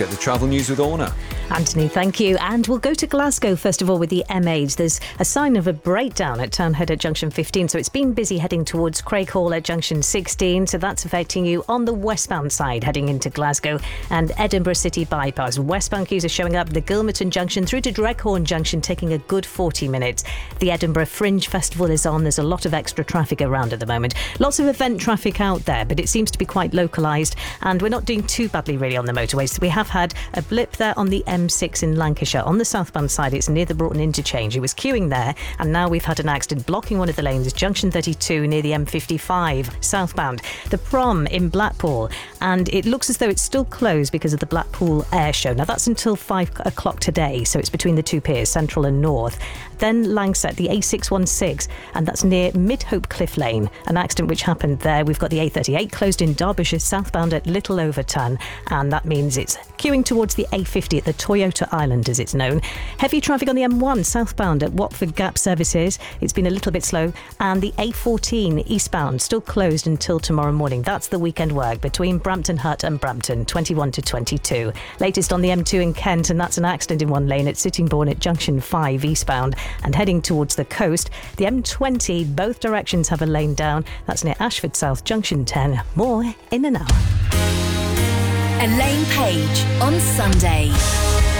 get the travel news with Orna. Anthony, thank you. And we'll go to Glasgow first of all with the M8. There's a sign of a breakdown at Townhead at junction 15, so it's been busy heading towards Craighall at junction 16, so that's affecting you on the westbound side heading into Glasgow. And Edinburgh City Bypass, westbound queues are showing up the Gilmerton junction through to Dreghorn junction, taking a good 40 minutes. The Edinburgh Fringe Festival is on. There's a lot of extra traffic around at the moment. Lots of event traffic out there, but it seems to be quite localised, and we're not doing too badly really on the motorways. We have had a blip there on the M6 in Lancashire. On the southbound side, it's near the Broughton interchange. It was queuing there, and now we've had an accident blocking one of the lanes, junction 32 near the M55 southbound. The prom in Blackpool, and it looks as though it's still closed because of the Blackpool Air Show. Now that's until 5 o'clock today, so it's between the two piers, Central and North. Then Langsett, the A616, and that's near Midhope Cliff Lane. An accident which happened there. We've got the A38 closed in Derbyshire southbound at Little Overton, and that means it's queuing towards the A50 at the Toyota Island, as it's known. Heavy traffic on the M1 southbound at Watford Gap services. It's been a little bit slow. And the A14 eastbound still closed until tomorrow morning. That's the weekend work between Brampton Hut and Brampton, 21 to 22. Latest on the M2 in Kent, and that's an accident in one lane at Sittingbourne at junction 5 eastbound. And heading towards the coast, the M20, both directions have a lane down. That's near Ashford South, junction 10. More in an hour. Elaine Page on Sunday.